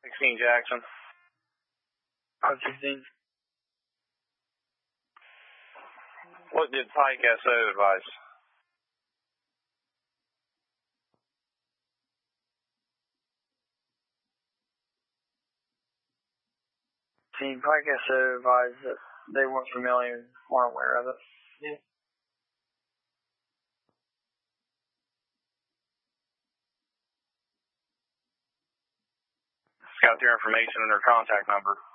16 Jackson. 516. What did Pike SO advise? Team Pike SO advised that they weren't familiar, weren't aware of it. Yeah. Got their information and their contact number.